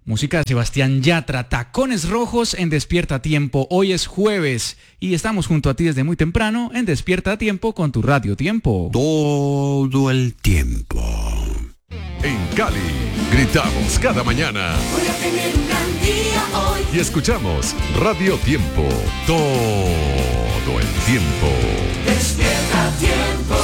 Música de Sebastián Yatra, Tacones Rojos en Despierta a Tiempo. Hoy es jueves y estamos junto a ti desde muy temprano en Despierta a Tiempo con tu Radio Tiempo. Todo el tiempo. En Cali, gritamos cada mañana. Voy a tener un gran día hoy. Y escuchamos Radio Tiempo. Todo el tiempo. Despierta a Tiempo.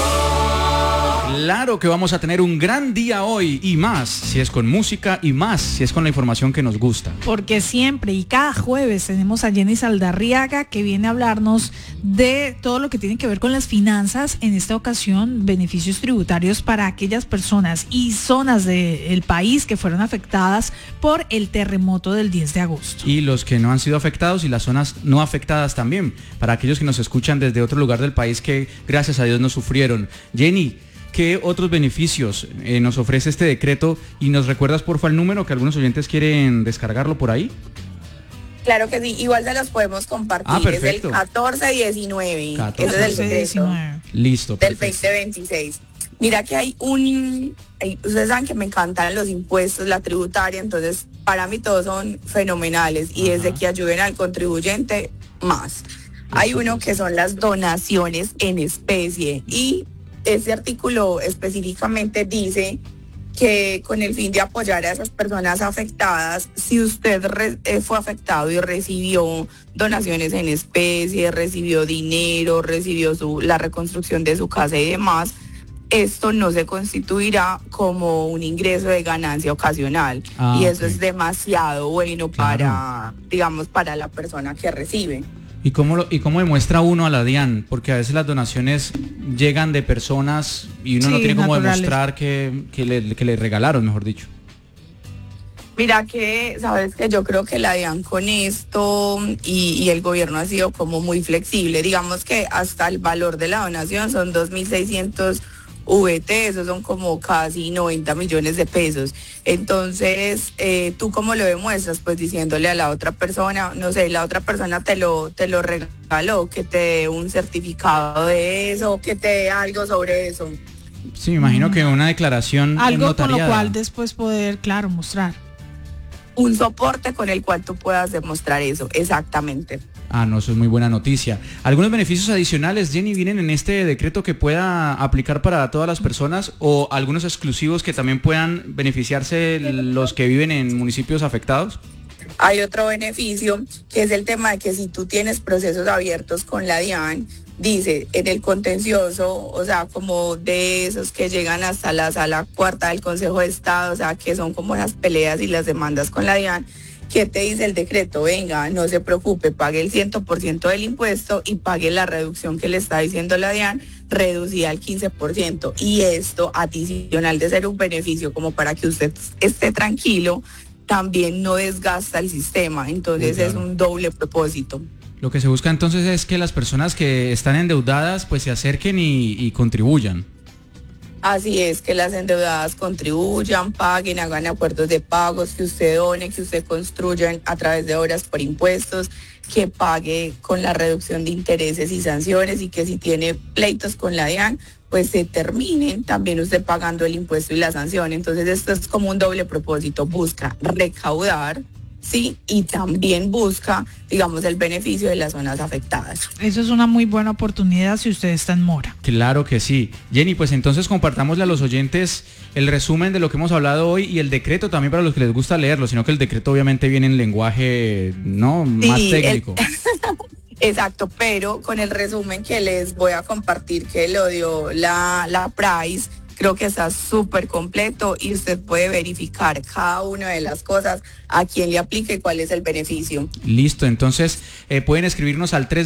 Claro que vamos a tener un gran día hoy y más si es con música y más si es con la información que nos gusta. Porque siempre y cada jueves tenemos a Jenny Saldarriaga que viene a hablarnos de todo lo que tiene que ver con las finanzas. En esta ocasión, beneficios tributarios para aquellas personas y zonas del país que fueron afectadas por el terremoto del 10 de agosto. Y los que no han sido afectados y las zonas no afectadas también, para aquellos que nos escuchan desde otro lugar del país que gracias a Dios no sufrieron. Jenny, ¿qué otros beneficios nos ofrece este decreto? Y nos recuerdas porfa el número que algunos oyentes quieren descargarlo por ahí. Claro que sí, igual se los podemos compartir. Perfecto. Es el 1419. 14, Ese es el decreto 19. Listo. del Perfecto. 2026. Mira que ustedes saben que me encantan los impuestos, la tributaria, entonces para mí todos son fenomenales y desde que ayuden al contribuyente, más. Hay uno que son las donaciones en especie y ese artículo específicamente dice que con el fin de apoyar a esas personas afectadas, si usted fue afectado y recibió donaciones en especie, recibió dinero, recibió la reconstrucción de su casa y demás, esto no se constituirá como un ingreso de ganancia ocasional. Y eso es demasiado bueno para la persona que recibe. ¿Y cómo demuestra uno a la DIAN? Porque a veces las donaciones llegan de personas y uno no tiene cómo demostrar que le regalaron, mejor dicho. Mira que, sabes que yo creo que la DIAN con esto y el gobierno ha sido como muy flexible. Digamos que hasta el valor de la donación son 2.600 VT, esos son como casi 90 millones de pesos. Entonces, ¿tú cómo lo demuestras? Pues diciéndole a la otra persona, no sé, la otra persona te lo regaló, que te dé un certificado de eso, que te dé algo sobre eso. Sí, me imagino que una declaración algo notariada, con lo cual después poder, mostrar. Un soporte con el cual tú puedas demostrar eso, exactamente. No, eso es muy buena noticia. ¿Algunos beneficios adicionales, Jenny, vienen en este decreto que pueda aplicar para todas las personas o algunos exclusivos que también puedan beneficiarse los que viven en municipios afectados? Hay otro beneficio que es el tema de que si tú tienes procesos abiertos con la DIAN, dice en el contencioso, o sea, como de esos que llegan hasta la sala cuarta del Consejo de Estado, o sea, que son como las peleas y las demandas con la DIAN, ¿qué te dice el decreto? Venga, no se preocupe, pague el 100% del impuesto y pague la reducción que le está diciendo la DIAN, reducida al 15%. Y esto, adicional de ser un beneficio como para que usted esté tranquilo, también no desgasta el sistema. Entonces es un doble propósito. Lo que se busca entonces es que las personas que están endeudadas pues se acerquen y contribuyan. Así es, que las endeudadas contribuyan, paguen, hagan acuerdos de pagos, que usted done, que usted construya a través de obras por impuestos, que pague con la reducción de intereses y sanciones y que si tiene pleitos con la DIAN, pues se terminen también usted pagando el impuesto y la sanción. Entonces esto es como un doble propósito, busca recaudar, sí, y también busca, digamos, el beneficio de las zonas afectadas. Eso es una muy buena oportunidad si usted está en mora. Claro que sí. Jenny, pues entonces compartámosle a los oyentes el resumen de lo que hemos hablado hoy y el decreto también para los que les gusta leerlo, sino que el decreto obviamente viene en lenguaje más técnico. Exacto, pero con el resumen que les voy a compartir que lo dio la Price, creo que está súper completo y usted puede verificar cada una de las cosas, a quién le aplica y cuál es el beneficio. Listo, entonces pueden escribirnos al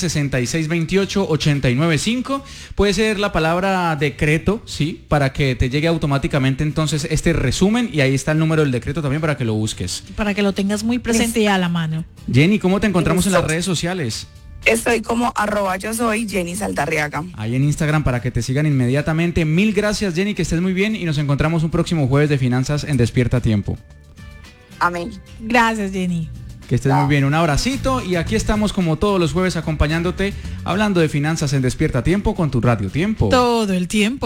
320-6628-895. Puede ser la palabra decreto, ¿sí? Para que te llegue automáticamente entonces este resumen y ahí está el número del decreto también para que lo busques. Para que lo tengas muy presente y a la mano. Jenny, ¿cómo te encontramos en las redes sociales? Estoy como @yo soy Jenny Saldarriaga. Ahí en Instagram para que te sigan inmediatamente. Mil gracias, Jenny, que estés muy bien y nos encontramos un próximo jueves de finanzas en Despierta a Tiempo. Amén. Gracias, Jenny. Que estés muy bien, un abracito y aquí estamos como todos los jueves acompañándote, hablando de finanzas en Despierta a Tiempo con tu Radio Tiempo. Todo el tiempo.